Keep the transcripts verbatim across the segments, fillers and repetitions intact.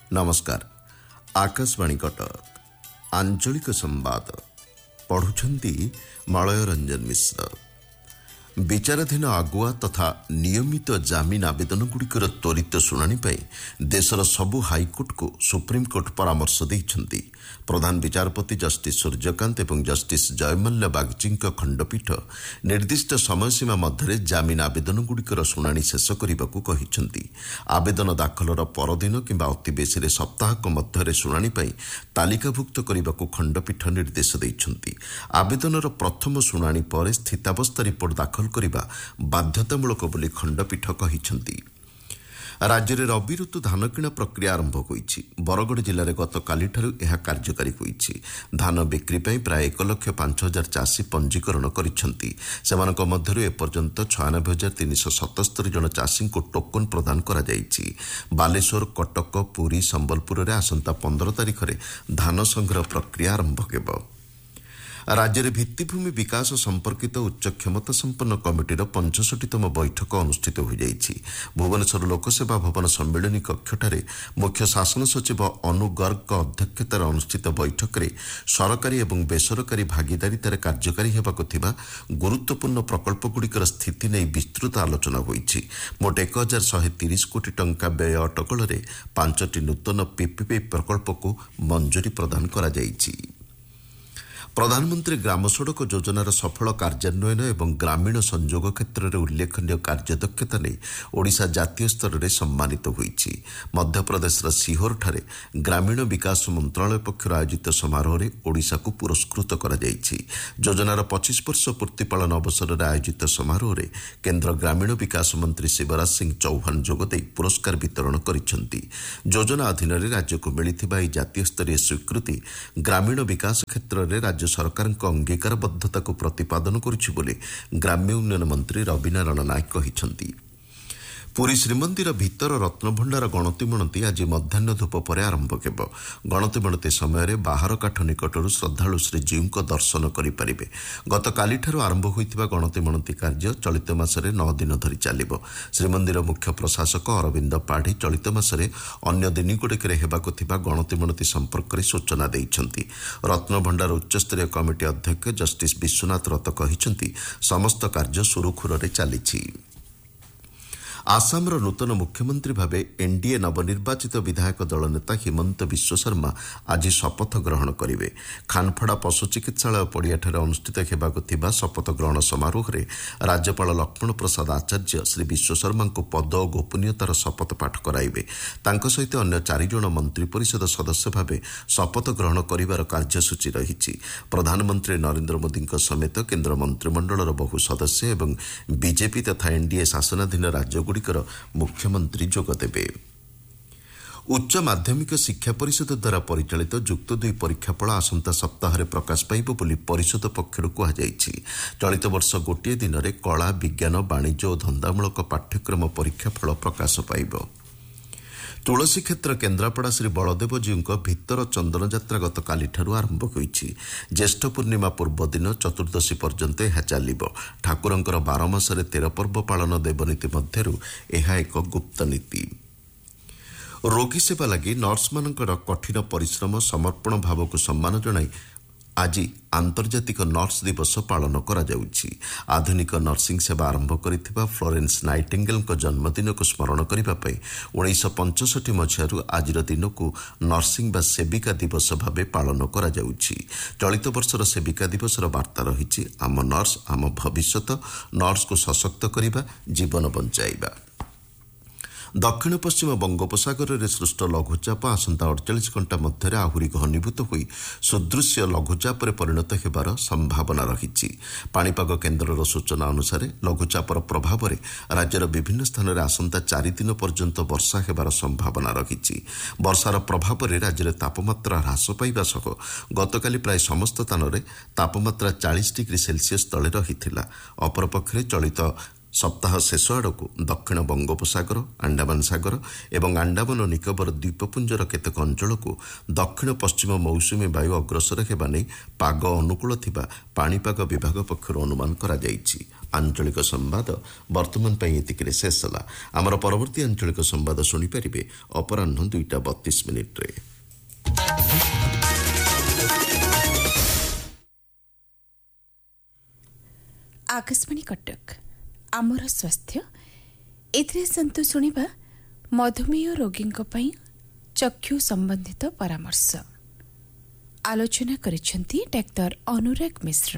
नमस्कार। आकाशवाणी कटक आंचलिक संवाद पढ़ुछंती मलय रंजन मिश्र। विचाराधीन आगुआ तथा नियमित जामिन आवेदनगुड़िकर त्वरित शुणाणी पाई देशर सबु हाइकोर्ट को सुप्रीमकोर्ट परामर्श देइछंती। प्रधान विचारपति जस्टिस सूर्यकांत एवं जस्टिस जयमल्ल बागची खंडपीठ निर्दिष्ट समयसीमा मध्य जामिन आवेदनगुड़िकर शुणाणी शेष करने कहिछंती। आवेदन दाखलर परदिन किंबा अति बेसी सप्ताहक मध्य शुणाणी पाई तालिकाभुक्त करने खंडपीठ निर्देश देइछंती। आवेदनर प्रथम शुणाणी पर स्थितावस्था रिपोर्ट दाखल करने बाध्यतामूलक बोली खंडपीठ कहिछंती। राज्य में रबी ऋतु धान किणा प्रक्रिया आरंभ होईछि। बरगड़ जिले में गतकाली यह कार्यकारी होईछि। धान बिक्री पर प्राय एक लक्ष पांच हजार चाषी पंजीकरण करिसेंति। सेमानक मध्यरु एपर्यंत छयानबे हजार तीन सौ सतस्तरी जन चाषी को टोकन प्रदान करा जायछि। बालेश्वर, कटक, पुरी, संबलपुर में आसंता पंद्रह तारिख में धान संग्रह प्रक्रिया आरंभ होब। राज्य में भित्तिभूमि विकास संपर्कित उच्च क्षमता संपन्न कमिटीर पंचषठीतम बैठक अनुष्ठित हो जाइछि। भुवनेश्वर लोकसेवा भवन सम्मेलनी कक्षठारे मुख्य शासन सचिव अनु गर्ग अध्यक्षतार अनुष्ठित बैठक में सरकारी और बेसरकारी भागीदारितार कार्यकारी हेबाकु थिबा गुरुत्वपूर्ण प्रकल्पगुड़िकर स्थिति नहीं विस्तृत आलोचना होईछि। मोट एक हजार शहे तीस कोटी टंका व्यय अटकल में पांचटी नूतन पीपीपी प्रकल्प को मंजूरी प्रदान करा जाइछि। प्रधानमंत्री ग्राम सड़क योजनार सफल कार्यान्वयन एवं ग्रामीण संजोग क्षेत्र में उल्लेखनीय कार्यदक्षता नहीं ओडिशा जातीय स्तर में सम्मानित होईछि। मध्यप्रदेश सीहोर ग्रामीण विकास मंत्रालय पक्षर आयोजित समारोह में ओडिशा को पुरस्कृत करा जायछि। योजनार पच्चीस वर्ष पूर्ति पालन अवसर में आयोजित समारोह में केन्द्र ग्रामीण विकास मंत्री शिवराज सिंह चौहान जोगदे पुरस्कार वितरण करिसेंति। योजना अधीन राज्य को मिलिथिबा एही जातीय स्तरीय स्वीकृति ग्रामीण विकास क्षेत्र में राज्य सरकार अंगीकारबद्धता को प्रतिपादन करुछि बोली ग्राम्य उन्नयन मंत्री रविनारायण नायक कहिसेंति। पुरी श्रीमंदिर भीतर रत्नभंडार गणति मणति आज मध्याह्न धूप पर आरंभ हेब। गणति मणति समय बाहर काठ निकटरू श्रद्धालु श्रीजीव को दर्शन करें। गतकाली आरंभ होइतिबा गणति मणति कार्य चलित मासरे नौ दिन धरी चलिब। श्रीमंदिर मुख्य प्रशासक अरविंद पाढ़ी चलित मासरे अन्य दिनगुड़िकरे हेबाकु थिबा गणति मणति संपर्क में सूचना देइछंती। रत्नभंडार उच्चस्तरीय कमिटी अध्यक्ष जस्टिस विश्वनाथ रथ कहिसेंति समस्त कार्य सुरुखुरुरे चलिछि। आसामर नूतन मुख्यमंत्री भावे एनडीए नवनिर्वाचित विधायक दल नेता हिमंत विश्व शर्मा आज शपथ ग्रहण करेंगे। खानफड़ा पशु चिकित्सालय पड़ियाठारे अनुष्ठित हेबाकु थिबा शपथ ग्रहण समारोह में राज्यपाल लक्ष्मण प्रसाद आचार्य श्री विश्व शर्मा को पद और गोपनीयतार शपथ पाठ कराइबे। तांको सहित अन्य चारि जण मंत्री परिषद सदस्य भावे शपथ ग्रहण करिवार कार्यसूची रहिछि। प्रधानमंत्री नरेंद्र मोदी समेत केन्द्र मंत्रिमंडलर बहु सदस्य एवं बीजेपी तथा एनडीए शासनाधीन राज्य मुख्यमंत्री जोगदेवे। उच्च माध्यमिक शिक्षा परिषद द्वारा परिचालित युक्त दुई परीक्षाफल आसंता सप्ताह प्रकाश पाइब बोली परिषद पक्षर कहुଯାଇଛି। चलित वर्ष गोटे दिन में कला, विज्ञान, वाणिज्य और धंदामूलक पाठ्यक्रम परीक्षाफल प्रकाश पाइब। तुलसी क्षेत्र केन्द्रापड़ा श्री बलदेवजी भितर चंदन यात्रा गतकाली आरंभ होईछि। ज्येष्ठ पूर्णिमा पूर्व दिन चतुर्दशी पर्यंत यह चलिब। ठाकुरंकर बार मासरे तेर पर्व पालन देवनीति मध्यरु यह एक गुप्त नीति। रोगी सेवा लगी नर्स मानकर कठिन परिश्रम समर्पण भाव को सम्मान जणाई आज आंतर्जातिक नर्स दिवस पालन करा जाउछि। आधुनिक नर्सिंग सेवा आरंभ करिथिबा फ्लोरेंस नाइटिंगेल को जन्मदिन को स्मरण करिबा पई उन्नीस सौ पैंसठ मसीहारू आजिर दिन को नर्सिंग बा सेविका दिवस भावे पालन करा जाउछि। चलित वर्षर सेविका दिवसर वार्ता रहिछि आम नर्स आम भविष्यत, नर्स को सशक्त करिबा, जीवन बंचाइबा। दक्षिण पश्चिम बंगोपसागर में सृष्ट लघुचाप आसंता अड़तालीस घंटा मध्य आहुरी घनीभूत हो सुदृश्य लघुचाप परिणत होबार संभावना रही। पाणीपाग केन्द्रर सूचना अनुसार लघुचापर प्रभाव में राज्यर विभिन्न स्थान में आसंता चारि दिन पर्यंत वर्षा होबार संभावना रही। वर्षार प्रभाव में राज्य में तापमात्रा ह्रास पाइबा सह गतकाली प्राय समस्त स्थान में तापमात्रा चालीस डिग्री सेल्सियस तले रही। अपरपक्षे चलित ସପ୍ତାହ ଶେଷ ଆଡ଼କୁ ଦକ୍ଷିଣ ବଙ୍ଗୋପସାଗର, ଆଣ୍ଡାମାନ ସାଗର ଏବଂ ଆଣ୍ଡାମାନ ଓ ନିକୋବର ଦ୍ୱୀପପୁଞ୍ଜର କେତେକ ଅଞ୍ଚଳକୁ ଦକ୍ଷିଣ ପଶ୍ଚିମ ମୌସୁମୀ ବାୟୁ ଅଗ୍ରସର ହେବା ନେଇ ପାଗ ଅନୁକୂଳ ଥିବା ପାଣିପାଗ ବିଭାଗ ପକ୍ଷରୁ ଅନୁମାନ କରାଯାଇଛି। ଆଞ୍ଚଳିକ ସମ୍ବାଦ ବର୍ତ୍ତମାନ ପାଇଁ ଏତିକିରେ ଶେଷ ହେଲା। ଆମର ପରବର୍ତ୍ତୀ ଆଞ୍ଚଳିକ ସମ୍ବାଦ ଶୁଣିପାରିବେ ଅପରାହ୍ନ ଦୁଇଟା ବତିଶ ମିନିଟ୍ରେ। ଆକାଶବାଣୀ କଟକ ଆମର ସ୍ୱାସ୍ଥ୍ୟ ଏଥିରେ ସନ୍ତୁ ଶୁଣିବା ମଧୁମେହ ରୋଗୀଙ୍କ ପାଇଁ ଚକ୍ଷୁ ସମ୍ବନ୍ଧିତ ପରାମର୍ଶ। ଆଲୋଚନା କରିଛନ୍ତି ଡାକ୍ତର ଅନୁରାଗ ମିଶ୍ର।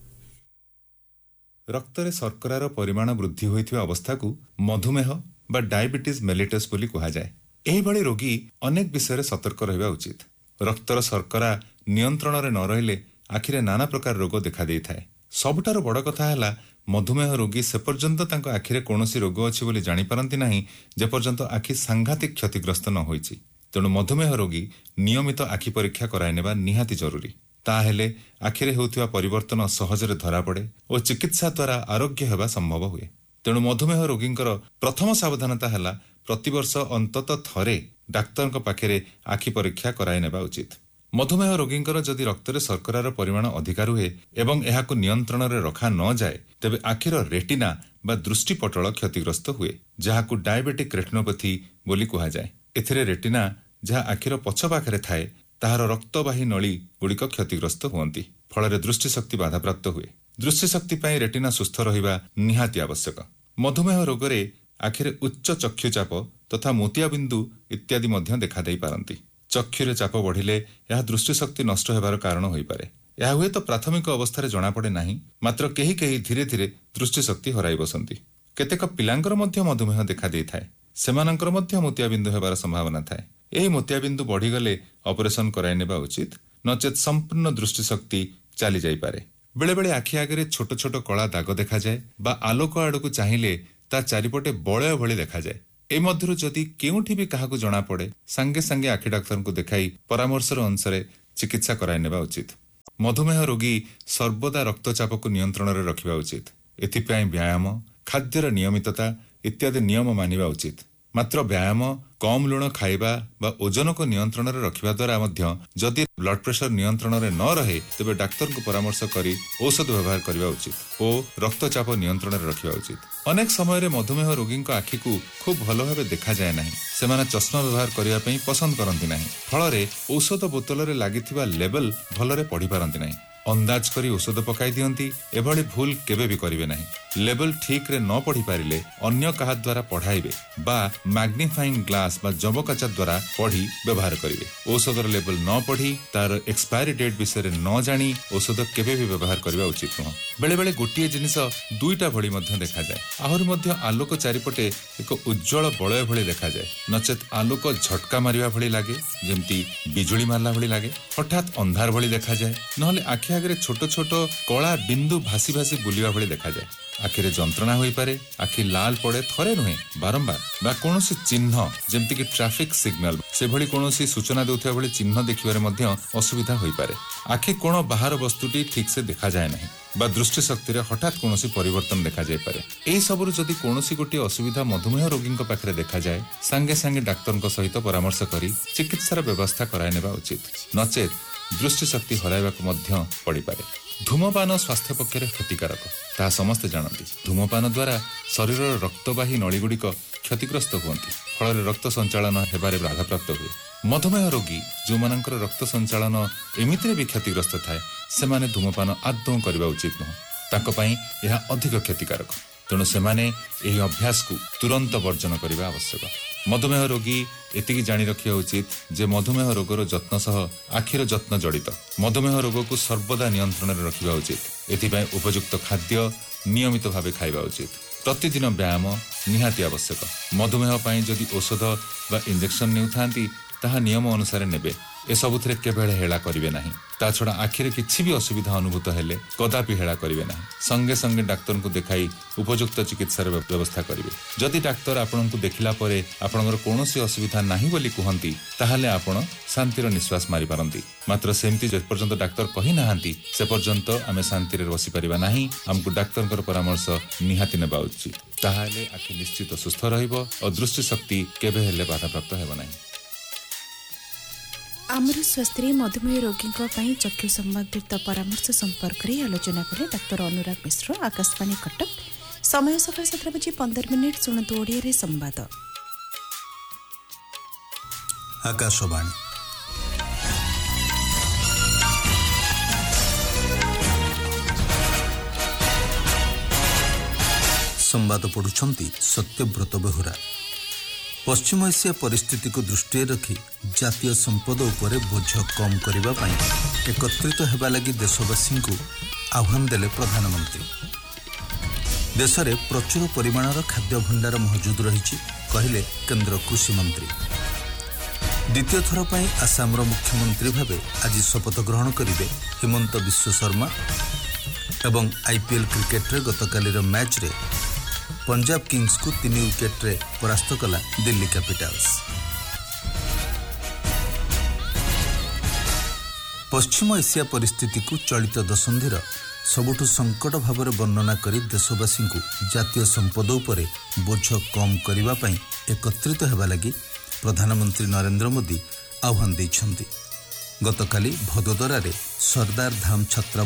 ରକ୍ତରେ ଶର୍କରାର ପରିମାଣ ବୃଦ୍ଧି ହୋଇଥିବା ଅବସ୍ଥାକୁ ମଧୁମେହ ବା ଡାଇବେଟିସ୍ ମେଲିଟସ୍ ବୋଲି କୁହାଯାଏ। ଏହିଭଳି ରୋଗୀ ଅନେକ ବିଷୟରେ ସତର୍କ ରହିବା ଉଚିତ। ରକ୍ତର ଶର୍କରା ନିୟନ୍ତ୍ରଣରେ ନ ରହିଲେ ଆଖିରେ ନାନା ପ୍ରକାର ରୋଗ ଦେଖାଦେଇଥାଏ। ସବୁଠାରୁ ବଡ଼ କଥା ହେଲା ମଧୁମେହ ରୋଗୀ ସେ ପର୍ଯ୍ୟନ୍ତ ତାଙ୍କ ଆଖିରେ କୌଣସି ରୋଗ ଅଛି ବୋଲି ଜାଣିପାରନ୍ତି ନାହିଁ ଯେପର୍ଯ୍ୟନ୍ତ ଆଖି ସାଂଘାତିକ କ୍ଷତିଗ୍ରସ୍ତ ନ ହୋଇଛି। ତେଣୁ ମଧୁମେହ ରୋଗୀ ନିୟମିତ ଆଖି ପରୀକ୍ଷା କରାଇନେବା ନିହାତି ଜରୁରୀ। ତାହେଲେ ଆଖିରେ ହେଉଥିବା ପରିବର୍ତ୍ତନ ସହଜରେ ଧରାପଡ଼େ ଓ ଚିକିତ୍ସା ଦ୍ୱାରା ଆରୋଗ୍ୟ ହେବା ସମ୍ଭବ ହୁଏ। ତେଣୁ ମଧୁମେହ ରୋଗୀଙ୍କର ପ୍ରଥମ ସାବଧାନତା ହେଲା ପ୍ରତିବର୍ଷ ଅନ୍ତତଃ ଥରେ ଡାକ୍ତରଙ୍କ ପାଖରେ ଆଖି ପରୀକ୍ଷା କରାଇ ନେବା ଉଚିତ। ମଧୁମେହ ରୋଗୀଙ୍କର ଯଦି ରକ୍ତରେ ଶର୍କରାର ପରିମାଣ ଅଧିକା ରୁହେ ଏବଂ ଏହାକୁ ନିୟନ୍ତ୍ରଣରେ ରଖା ନ ଯାଏ ତେବେ ଆଖିର ରେଟିନା ବା ଦୃଷ୍ଟିପଟଳ କ୍ଷତିଗ୍ରସ୍ତ ହୁଏ, ଯାହାକୁ ଡାଇବେଟିକ୍ ରେଟିନୋପାଥି ବୋଲି କୁହାଯାଏ। ଏଥିରେ ରେଟିନା ଯାହା ଆଖିର ପଛ ପାଖରେ ଥାଏ ତାହାର ରକ୍ତବାହୀ ନଳୀ ଗୁଡ଼ିକ କ୍ଷତିଗ୍ରସ୍ତ ହୁଅନ୍ତି, ଫଳରେ ଦୃଷ୍ଟିଶକ୍ତି ବାଧାପ୍ରାପ୍ତ ହୁଏ। ଦୃଷ୍ଟିଶକ୍ତି ପାଇଁ ରେଟିନା ସୁସ୍ଥ ରହିବା ନିହାତି ଆବଶ୍ୟକ। ମଧୁମେହ ରୋଗରେ ଆଖିରେ ଉଚ୍ଚ ଚକ୍ଷୁଚାପ ତଥା ମୋତିଆବିନ୍ଦୁ ଇତ୍ୟାଦି ମଧ୍ୟ ଦେଖାଦେଇ ପାରନ୍ତି। ଚକ୍ଷୁରେ ଚାପ ବଢ଼ିଲେ ଏହା ଦୃଷ୍ଟିଶକ୍ତି ନଷ୍ଟ ହେବାର କାରଣ ହୋଇପାରେ। ଏହା ହୁଏତ ପ୍ରାଥମିକ ଅବସ୍ଥାରେ ଜଣାପଡ଼େ ନାହିଁ, ମାତ୍ର କେହି କେହି ଧୀରେ ଧୀରେ ଦୃଷ୍ଟିଶକ୍ତି ହରାଇ ବସନ୍ତି। କେତେକ ପିଲାଙ୍କର ମଧ୍ୟ ମଧୁମେହ ଦେଖାଦେଇଥାଏ। ସେମାନଙ୍କର ମଧ୍ୟ ମୋତିଆବିନ୍ଦୁ ହେବାର ସମ୍ଭାବନା ଥାଏ। ଏହି ମୋତିଆବିନ୍ଦୁ ବଢ଼ିଗଲେ ଅପରେସନ କରାଇ ନେବା ଉଚିତ, ନଚେତ୍ ସମ୍ପୂର୍ଣ୍ଣ ଦୃଷ୍ଟିଶକ୍ତି ଚାଲି ଯାଇପାରେ। ବେଳେବେଳେ ଆଖି ଆଗରେ ଛୋଟ ଛୋଟ କଳା ଦାଗ ଦେଖାଯାଏ ବା ଆଲୋକ ଆଡ଼କୁ ଚାହିଁଲେ ତା ଚାରିପଟେ ବଳୟ ଭଳି ଦେଖାଯାଏ। ଏ ମଧ୍ୟରୁ ଯଦି କେଉଁଠି ବି କାହାକୁ ଜଣାପଡ଼େ ସାଙ୍ଗେ ସାଙ୍ଗେ ଆଖି ଡାକ୍ତରଙ୍କୁ ଦେଖାଇ ପରାମର୍ଶର ଅନୁସାରେ ଚିକିତ୍ସା କରାଇ ନେବା ଉଚିତ। ମଧୁମେହ ରୋଗୀ ସର୍ବଦା ରକ୍ତଚାପକୁ ନିୟନ୍ତ୍ରଣରେ ରଖିବା ଉଚିତ। ଏଥିପାଇଁ ବ୍ୟାୟାମ, ଖାଦ୍ୟର ନିୟମିତତା ଇତ୍ୟାଦି ନିୟମ ମାନିବା ଉଚିତ। ମାତ୍ର ବ୍ୟାୟାମ, କମ୍ ଲୁଣ ଖାଇବା ବା ଓଜନକୁ ନିୟନ୍ତ୍ରଣରେ ରଖିବା ଦ୍ୱାରା ମଧ୍ୟ ଯଦି ବ୍ଲଡ୍ ପ୍ରେସର ନିୟନ୍ତ୍ରଣରେ ନ ରହେ ତେବେ ଡାକ୍ତରଙ୍କୁ ପରାମର୍ଶ କରି ଔଷଧ ବ୍ୟବହାର କରିବା ଉଚିତ ଓ ରକ୍ତଚାପ ନିୟନ୍ତ୍ରଣରେ ରଖିବା ଉଚିତ। ଅନେକ ସମୟରେ ମଧୁମେହ ରୋଗୀଙ୍କ ଆଖିକୁ ଖୁବ୍ ଭଲ ଭାବେ ଦେଖାଯାଏ ନାହିଁ। ସେମାନେ ଚଷମା ବ୍ୟବହାର କରିବା ପାଇଁ ପସନ୍ଦ କରନ୍ତି ନାହିଁ। ଫଳରେ ଔଷଧ ବୋତଲରେ ଲାଗିଥିବା ଲେବେଲ ଭଲରେ ପଢ଼ି ପାରନ୍ତି ନାହିଁ। ଅନ୍ଦାଜ କରି ଔଷଧ ପକାଇ ଦିଅନ୍ତି। ଏଭଳି ଭୁଲ କେବେ ବି କରିବେ ନାହିଁ। ଲେବେଲ ଠିକ୍ରେ ନ ପଢ଼ି ପାରିଲେ ଅନ୍ୟ କାହା ଦ୍ୱାରା ପଢ଼ାଇବେ ବା ମ୍ୟାଗ୍ନିଫାଇଂ ଗ୍ଲାସ ବା ଯବକାଚା ଦ୍ୱାରା ପଢ଼ି ବ୍ୟବହାର କରିବେ। ଔଷଧର ଲେବେଲ ନ ପଢ଼ି ତାର ଏକ୍ସପାୟରି ଡେଟ୍ ବିଷୟରେ ନ ଜାଣି ଔଷଧ କେବେ ବି ବ୍ୟବହାର କରିବା ଉଚିତ ନୁହଁ। ବେଳେବେଳେ ଗୋଟିଏ ଜିନିଷ ଦୁଇଟା ଭଳି ମଧ୍ୟ ଦେଖାଯାଏ। ଆହୁରି ମଧ୍ୟ ଆଲୋକ ଚାରିପଟେ ଏକ ଉଜ୍ଜଳ ବଳୟ ଭଳି ଦେଖାଯାଏ, ନଚେତ୍ ଆଲୋକ ଝଟକା ମାରିବା ଭଳି ଲାଗେ, ଯେମିତି ବିଜୁଳି ମାରିଲା ଭଳି ଲାଗେ। ହଠାତ୍ ଅନ୍ଧାର ଭଳି ଦେଖାଯାଏ, ନହେଲେ ଆଖି ଆଗରେ ଛୋଟ ଛୋଟ କଳା ବିନ୍ଦୁ ଭାସି ଭାସି ବୁଲିବା ଭଳି ଦେଖାଯାଏ। ଆଖିରେ ଯନ୍ତ୍ରଣା ହୋଇପାରେ, ଆଖି ଲାଲ ପଡ଼େ ଥରେ ନୁହେଁ ବାରମ୍ବାର, ବା କୌଣସି ଚିହ୍ନ ଯେମିତିକି ଟ୍ରାଫିକ ସିଗ୍ନାଲ ସେଭଳି କୌଣସି ସୂଚନା ଦେଉଥିବା ଭଳି ଚିହ୍ନ ଦେଖିବାରେ ମଧ୍ୟ ଅସୁବିଧା ହୋଇପାରେ। ଆଖି କୋଣ ବାହାର ବସ୍ତୁଟି ଠିକ୍ସେ ଦେଖାଯାଏ ନାହିଁ ବା ଦୃଷ୍ଟିଶକ୍ତିରେ ହଠାତ୍ କୌଣସି ପରିବର୍ତ୍ତନ ଦେଖାଯାଇପାରେ। ଏହି ସବୁରୁ ଯଦି କୌଣସି ଗୋଟିଏ ଅସୁବିଧା ମଧୁମେହ ରୋଗୀଙ୍କ ପାଖରେ ଦେଖାଯାଏ ସାଙ୍ଗେ ସାଙ୍ଗେ ଡାକ୍ତରଙ୍କ ସହିତ ପରାମର୍ଶ କରି ଚିକିତ୍ସାର ବ୍ୟବସ୍ଥା କରାଇ ନେବା ଉଚିତ, ନଚେତ୍ ଦୃଷ୍ଟିଶକ୍ତି ହରାଇବାକୁ ମଧ୍ୟ ପଡ଼ିପାରେ। ଧୂମପାନ ସ୍ୱାସ୍ଥ୍ୟ ପକ୍ଷରେ କ୍ଷତିକାରକ, ତାହା ସମସ୍ତେ ଜାଣନ୍ତି। ଧୂମପାନ ଦ୍ୱାରା ଶରୀରର ରକ୍ତବାହୀ ନଳୀଗୁଡ଼ିକ କ୍ଷତିଗ୍ରସ୍ତ ହୁଅନ୍ତି, ଫଳରେ ରକ୍ତ ସଞ୍ଚାଳନ ହେବାରେ ବାଧାପ୍ରାପ୍ତ ହୁଏ। ମଧୁମେହ ରୋଗୀ ଯେଉଁମାନଙ୍କର ରକ୍ତ ସଞ୍ଚାଳନ ଏମିତିରେ ବି କ୍ଷତିଗ୍ରସ୍ତ ଥାଏ ସେମାନେ ଧୂମପାନ ଆଦୌ କରିବା ଉଚିତ ନୁହଁ। ତାଙ୍କ ପାଇଁ ଏହା ଅଧିକ କ୍ଷତିକାରକ। ତେଣୁ ସେମାନେ ଏହି ଅଭ୍ୟାସକୁ ତୁରନ୍ତ ବର୍ଜନ କରିବା ଆବଶ୍ୟକ। ମଧୁମେହ ରୋଗୀ ଏତିକି ଜାଣି ରଖିବା ଉଚିତ ଯେ ମଧୁମେହ ରୋଗର ଯତ୍ନ ସହ ଆଖିର ଯତ୍ନ ଜଡ଼ିତ। ମଧୁମେହ ରୋଗକୁ ସର୍ବଦା ନିୟନ୍ତ୍ରଣରେ ରଖିବା ଉଚିତ। ଏଥିପାଇଁ ଉପଯୁକ୍ତ ଖାଦ୍ୟ ନିୟମିତ ଭାବେ ଖାଇବା ଉଚିତ। ପ୍ରତିଦିନ ବ୍ୟାୟାମ ନିହାତି ଆବଶ୍ୟକ। ମଧୁମେହ ପାଇଁ ଯଦି ଔଷଧ ବା ଇଞ୍ଜେକ୍ସନ ନେଉଥାନ୍ତି ତାହା ନିୟମ ଅନୁସାରେ ନେବେ ଏସବୁଥିରେ କେବେ ହେଳା କରିବେ ନାହିଁ। ତା ଛଡ଼ା ଆଖିରେ କିଛି ବି ଅସୁବିଧା ଅନୁଭୂତ ହେଲେ କଦାପି ହେଳା କରିବେ ନାହିଁ। ସଙ୍ଗେ ସଙ୍ଗେ ଡାକ୍ତରଙ୍କୁ ଦେଖାଇ ଉପଯୁକ୍ତ ଚିକିତ୍ସାର ବ୍ୟବସ୍ଥା କରିବେ। ଯଦି ଡାକ୍ତର ଆପଣଙ୍କୁ ଦେଖିଲା ପରେ ଆପଣଙ୍କର କୌଣସି ଅସୁବିଧା ନାହିଁ ବୋଲି କୁହନ୍ତି, ତାହେଲେ ଆପଣ ଶାନ୍ତିର ନିଶ୍ୱାସ ମାରିପାରନ୍ତି। ମାତ୍ର ସେମିତି ଯେପର୍ଯ୍ୟନ୍ତ ଡାକ୍ତର କହିନାହାନ୍ତି ସେ ପର୍ଯ୍ୟନ୍ତ ଆମେ ଶାନ୍ତିରେ ବସିପାରିବା ନାହିଁ। ଆମକୁ ଡାକ୍ତରଙ୍କର ପରାମର୍ଶ ନିହାତି ନେବା ଉଚିତ। ତାହେଲେ ଆଖି ନିଶ୍ଚିତ ସୁସ୍ଥ ରହିବ ଓ ଦୃଷ୍ଟିଶକ୍ତି କେବେ ହେଲେ ବାଧାପ୍ରାପ୍ତ ହେବ ନାହିଁ। ଆମର ସ୍ୱାସ୍ଥ୍ୟରେ ମଧୁମେହ ରୋଗୀଙ୍କ ପାଇଁ ଚକ୍ଷୁ ସମ୍ବନ୍ଧିତ ପରାମର୍ଶ ସମ୍ପର୍କରେ ଆଲୋଚନା କଲେ ଡାକ୍ତର ଅନୁରାଗ ମିଶ୍ର। ଆକାଶବାଣୀ କଟକ, ସମୟ ସକାଳ ସାତଟା ବାଜି ପନ୍ଦର ମିନିଟ୍। ଶୁଣନ୍ତୁ ଓଡ଼ିଆରେ ସମ୍ବାଦ। ଆକାଶବାଣୀ ସମ୍ବାଦ ପଢୁଛନ୍ତି ସତ୍ୟବ୍ରତ ବେହୁରା। ପଶ୍ଚିମ ଏସିଆ ପରିସ୍ଥିତିକୁ ଦୃଷ୍ଟିରେ ରଖି ଜାତୀୟ ସମ୍ପଦ ଉପରେ ବୋଝ କମ୍ କରିବା ପାଇଁ ଏକତ୍ରିତ ହେବା ଲାଗି ଦେଶବାସୀଙ୍କୁ ଆହ୍ୱାନ ଦେଲେ ପ୍ରଧାନମନ୍ତ୍ରୀ। ଦେଶରେ ପ୍ରଚୁର ପରିମାଣର ଖାଦ୍ୟ ଭଣ୍ଡାର ମହଜୁଦ ରହିଛି କହିଲେ କେନ୍ଦ୍ର କୃଷିମନ୍ତ୍ରୀ। ଦ୍ୱିତୀୟ ଥର ପାଇଁ ଆସାମର ମୁଖ୍ୟମନ୍ତ୍ରୀ ଭାବେ ଆଜି ଶପଥ ଗ୍ରହଣ କରିବେ ହିମନ୍ତ ବିଶ୍ୱ ଶର୍ମା। ଏବଂ ଆଇପିଏଲ୍ କ୍ରିକେଟରେ ଗତକାଲିର ମ୍ୟାଚ୍ରେ ପଞ୍ଜାବ କିଙ୍ଗସକୁ ତିନି ୱିକେଟ୍ରେ ପରାସ୍ତ କଲା ଦିଲ୍ଲୀ କ୍ୟାପିଟାଲ୍ସ। ପଶ୍ଚିମ ଏସିଆ ପରିସ୍ଥିତିକୁ ଚଳିତ ଦଶନ୍ଧିର ସବୁଠୁ ସଙ୍କଟ ଭାବରେ ବର୍ଣ୍ଣନା କରି ଦେଶବାସୀଙ୍କୁ ଜାତୀୟ ସମ୍ପଦ ଉପରେ ବୋଝ କମ୍ କରିବା ପାଇଁ ଏକତ୍ରିତ ହେବା ଲାଗି ପ୍ରଧାନମନ୍ତ୍ରୀ ନରେନ୍ଦ୍ର ମୋଦି ଆହ୍ୱାନ ଦେଇଛନ୍ତି। ଗତକାଲି ଭଦୋଦରାରେ ସର୍ଦ୍ଦାର ଧାମ ଛାତ୍ରା